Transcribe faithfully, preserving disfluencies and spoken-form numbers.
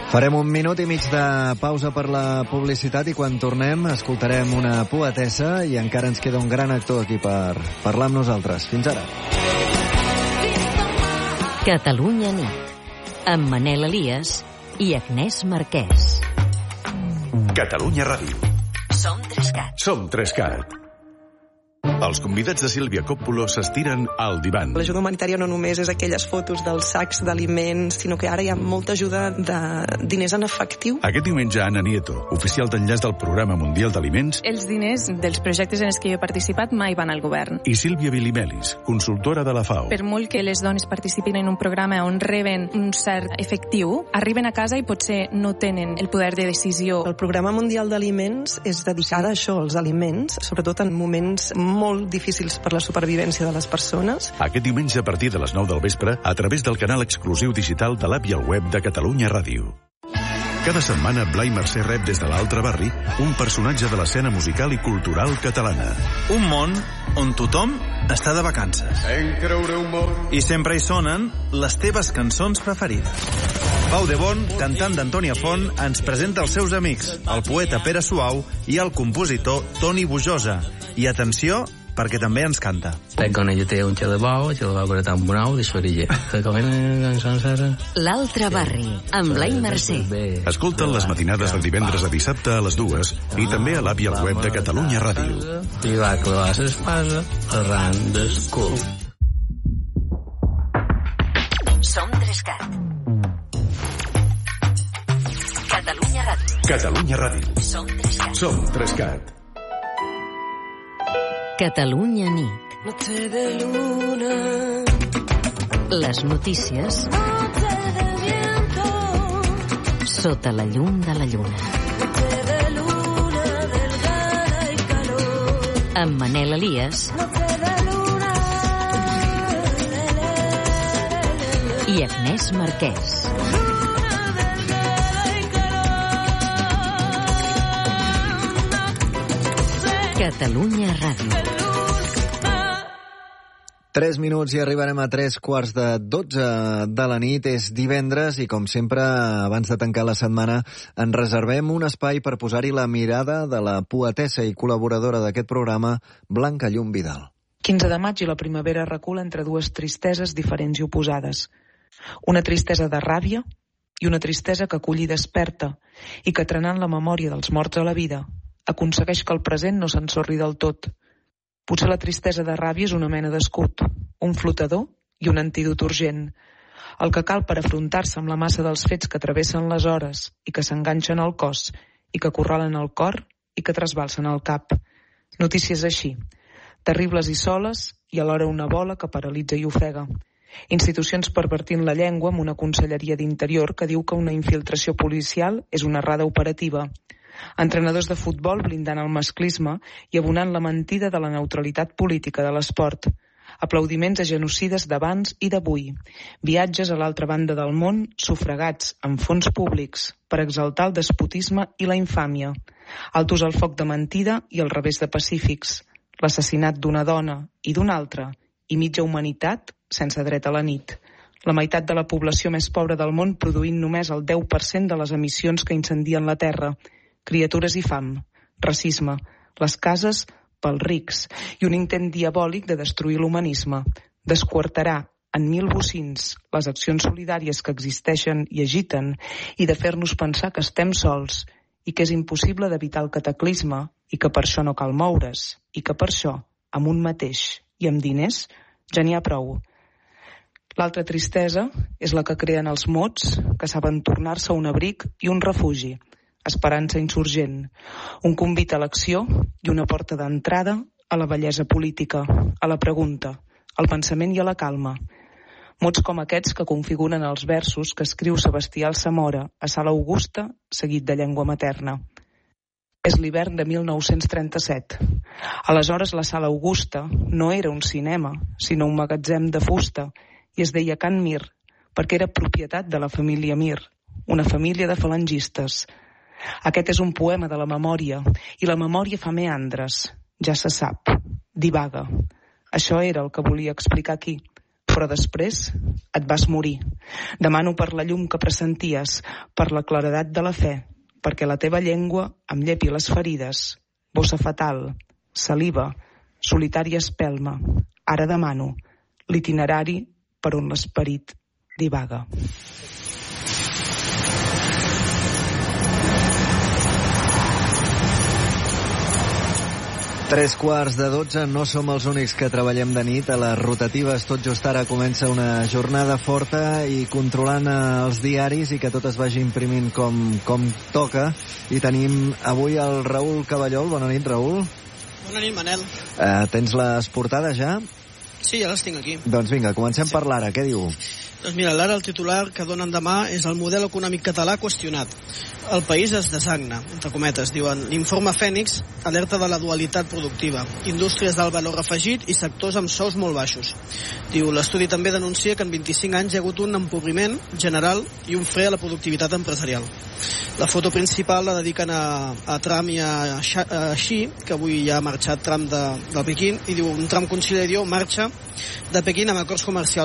Farem un minut i mig de pausa per la publicitat i quan tornem escoltarem una poetessa i encara ens queda un gran actor aquí per parlar amb nosaltres. Fins ara. Catalunya nit, amb Manel Elias i Agnès Marquès. Catalunya Ràdio. Som Trescat. Som Trescat. Els convidats de Sílvia Coppola s'estiren al divan. L'ajuda humanitària no només és aquelles fotos dels sacs d'aliments, sinó que ara hi ha molta ajuda de diners en efectiu. Aquest diumenge, Ana Nieto, oficial d'enllaç del Programa Mundial d'Aliments, Els diners dels projectes en els que jo he participat mai van al govern. i Sílvia Bilimelis, consultora de la FAO. Per molt que les dones participin en un programa on reben un cert efectiu, arriben a casa i potser no tenen el poder de decisió. El Programa Mundial d'Aliments és dedicat a això, als aliments, sobretot en moments molt difícils per la supervivència de les persones. Aquest diumenge a partir de les nou del vespre, a través del canal exclusiu digital de l'app i el web de Catalunya Ràdio. Cada setmana, Blai Mercè rep des de l'altre barri un personatge de l'escena musical i cultural catalana. Un món on tothom està de vacances. I sempre hi sonen les teves cançons preferides. Pau de Bon, cantant d'Antònia Font, ens presenta els seus amics, el poeta Pere Suau i el compositor Toni Bujosa. I atenció, perquè també ens canta. Con ella té un xelebau, xelebau que era tan bonau, de Sorilla. L'altre barri, amb Blai Mercè. Escolta'n les matinades de divendres a dissabte a les dues i també a l'app i al web de Catalunya Ràdio. I va clavar l'espasa arran del cul. Som Trescat. Catalunya Ràdio. Catalunya Ràdio. Som Trescat. Som Trescat. Catalunya nit. Noche de luna. Les notícies Noche de viento. sota la llum de la lluna. Noche de luna delgada y calor. Amb Manel Elias Noche de luna. i Agnès Marquès. Catalunya Ràdio. Tres minuts i arribarem a tres quarts de dotze de la nit. És divendres i, com sempre, abans de tancar la setmana, ens reservem un espai per posar-hi la mirada de la poetessa i col·laboradora d'aquest programa, Blanca Llum Vidal. quinze de maig i la primavera recula entre dues tristeses diferents i oposades. Una tristesa de ràbia i una tristesa que acull i desperta i que, trenant la memòria dels morts a la vida, aconsegueix que el present no s'ensorri del tot. Potser la tristesa de ràbia és una mena d'escut, un flotador i un antídot urgent. El que cal per afrontar-se amb la massa dels fets que travessen les hores i que s'enganxen al cos i que acorralen el cor i que trasbalsen el cap. Notícies així, terribles i soles i alhora una bola que paralitza i ofega. Institucions pervertint la llengua amb una conselleria d'Interior que diu que una infiltració policial és una errada operativa. Entrenadors de futbol blindant el masclisme i abonant la mentida de la neutralitat política de l'esport. Aplaudiments a genocides d'abans i d'avui. Viatges a l'altra banda del món sufragats amb fons públics per exaltar el despotisme i la infàmia. Altos al foc de mentida i al revés de pacífics. L'assassinat d'una dona i d'una altra i mitja humanitat sense dret a la nit. La meitat de la població més pobra del món produint només el deu per cent de les emissions que incendien la terra. Criatures i fam, racisme, les cases pels rics i un intent diabòlic de destruir l'humanisme. Desquartarà en mil bocins les accions solidàries que existeixen i agiten i de fer-nos pensar que estem sols i que és impossible d'evitar el cataclisme i que per això no cal moure's i que per això, amb un mateix i amb diners, ja n'hi ha prou. L'altra tristesa és la que creen els mots que saben tornar-se un abric i un refugi. Esperança insurgent, un convit a l'acció i una porta d'entrada a la bellesa política, a la pregunta, al pensament i a la calma. Mots com aquests que configuren els versos que escriu Sebastià Alsamora a Sala Augusta, seguit de llengua materna. És l'hivern de mil nou-cents trenta-set. Aleshores la Sala Augusta no era un cinema, sinó un magatzem de fusta, i es deia Can Mir, perquè era propietat de la família Mir, una família de falangistes. Aquest és un poema de la memòria, i la memòria fa meandres, ja se sap, divaga. Això era el que volia explicar aquí. Però després et vas morir. Demano per la llum que pressenties, per la claredat de la fe, perquè la teva llengua em llepi les ferides. Bossa fatal, saliva, solitària espelma. Ara demano l'itinerari per on l'esperit divaga. Tres quarts de dotze, no som els únics que treballem de nit. A les rotatives tot just ara comença una jornada forta i controlant els diaris i que tot es vagi imprimint com, com toca. I tenim avui el Raül Cavallol. Bona nit, Raül. Bona nit, Manel. Uh, tens les portades ja? Sí, ja les tinc aquí. Doncs vinga, comencem sí. per l'Ara. Què diu? Doncs mira, l'Ara, el titular que donen demà és el model econòmic català qüestionat. El país es desagna, entre cometes, diuen. L'informe Fènix alerta de la dualitat productiva, indústries d'alt valor afegit i sectors amb sous molt baixos. Diu, l'estudi també denuncia que en vint-i-cinc anys hi ha hagut un empobriment general i un fre a la productivitat empresarial. La foto principal la dediquen a, a Trump i a, a Xi, que avui ja ha marxat Trump de, del Pequín, i diu, un Trump conciliador marxa de Pequín amb acords comercials